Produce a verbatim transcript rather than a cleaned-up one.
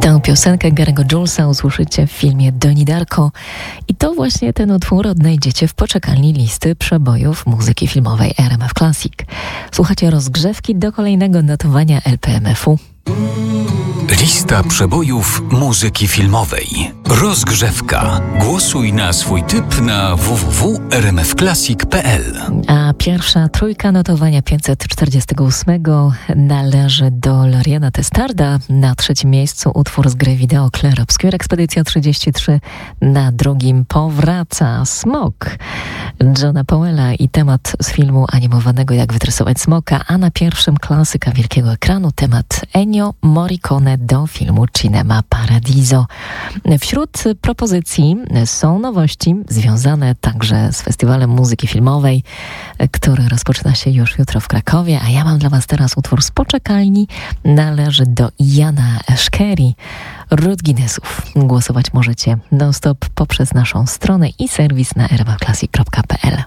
Tę piosenkę Gary'ego Julesa usłyszycie w filmie Donnie Darko i to właśnie ten utwór odnajdziecie w poczekalni listy przebojów muzyki filmowej R M F Classic. Słuchacie rozgrzewki do kolejnego notowania L P M F u. Lista przebojów muzyki filmowej. Rozgrzewka. Głosuj na swój typ na w w w kropka r m f classic kropka p l. A pierwsza trójka notowania pięćset czterdziestego ósmego należy do Loriana Testarda. Na trzecim miejscu utwór z gry wideo Clair Obscure Ekspedycja trzydzieści trzy. Na drugim powraca Smok Johna Powella i temat z filmu animowanego Jak wytresować smoka, a na pierwszym klasyka wielkiego ekranu temat Ennio Morricone do filmu Cinema Paradiso. Wśród propozycji są nowości związane także z Festiwalem Muzyki Filmowej, który rozpoczyna się już jutro w Krakowie, a ja mam dla Was teraz utwór z poczekalni. Należy do Jana Szkeri, Ród Guinnessów. Głosować możecie non-stop poprzez naszą stronę i serwis na r m f classic kropka p l.